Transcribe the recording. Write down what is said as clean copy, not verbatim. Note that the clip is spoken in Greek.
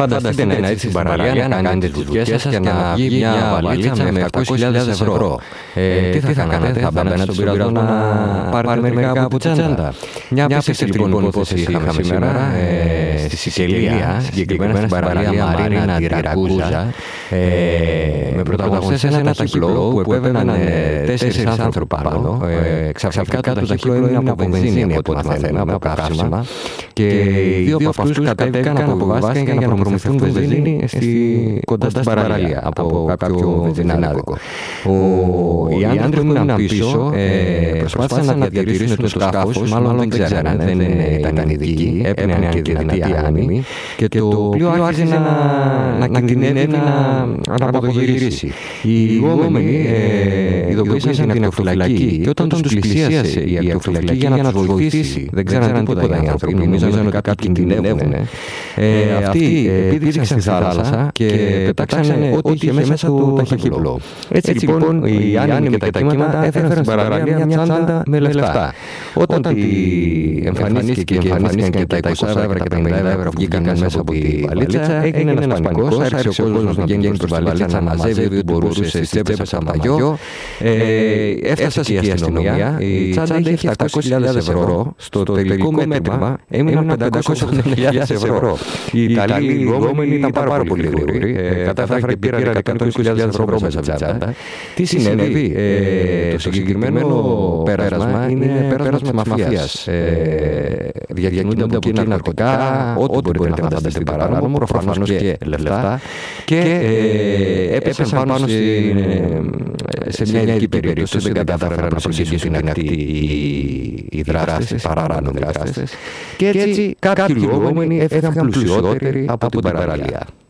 Φανταστείτε να έρθει στην παραλία, να κάνετε τις δουλειές σας και να βγει μια βαλίτσα με 700.000 ευρώ. Τι θα κάνετε, θα μπαίνετε στον πειρασμό να πάρετε μερικά από τσάντα. Μια απίστευτη λοιπόν υπόθεση είχαμε σήμερα στη Σικελία, συγκεκριμένα στην παραλία Μαρίνα τη Ρακούζα, με πρωταγωνιστές ένα ταχύπλοο που έβαιναν 4 άνθρωποι πάνω. Ξαφνικά το ταχύπλοο είναι από βενζίνη, από ό,τι μαθαίνουμε, από καύσιμα, και οι δύο από αυτούς κατέβηκαν, αποβιβάστηκαν για να προμηθευτούν βενζίνη κοντά στην παραλία από κάποιο βενζινάδικο. Οι άντρες που ήμουν πίσω προσπάθησαν να διατηρήσουν το σκάφος, μάλλον δεν ξέρανε, δεν ήταν ειδικοί, έπαιρναν και δυνατή άνεμη, και το πλοίο άρχισε να κινδυνεύει να αποδογυρίσει. Οι ηγούμενοι ειδοποίησαν την ακτοφυλακή, και όταν τους πλησίασε η ακτοφυλακή για να τους βοηθήσει, δεν ξέραν τίποτα οι άνθρωποι, νομίζαν ότι κάποιοι κινδυνεύουν. Αυτοί πήδηξαν στη θάλασσα και πετάξανε ό,τι είχε μέσα το ταχύπλοο. Έτσι λοιπόν οι άνεμοι και τα κύματα έφεραν στην παραλία μια τσάντα με λεφτά. Όταν εμφανίστηκε και τα 20 ευρώ και τα 50 ευρώ που βγήκαν μέσα από τη βαλίτσα, έγινε ένας πανικός, άρχισε ο κόσμος να βγαίνει προς τη βαλίτσα, να μαζεύει ό,τι μπορούσε στις τσέπες σαν παγιό. Έφτασε και η αστυνομία, η τσάντα είχε 700.000 ευρώ, στο τελικό μέτρημα έμειναν 580.000 ευρώ. Οι Ιταλοί λιγόμενοι ήταν πάρα πολύ γρήγοροι, κατάφεραν και πήραν 120.000 ευρώ μέσα από την τσάντα. Τι συνέβη? Το συγκεκριμένο πέρασμα είναι πέρασμα της μαφίας. Διακινούνται από εκεί ναρκωτικά, ό,τι μπορείτε να φανταστείτε παράνομο, προφανώς και λεφτά, και έπεσαν πάνω σε μια ειδική περίπτωση, δεν κατάφεραν να προσεγγίσουν την ακτή οι δράστες, οι παράνομοι δράστες, και έτσι κάποιοι λιγόμενοι έφυγαν πλουσιότεροι από την παραλία.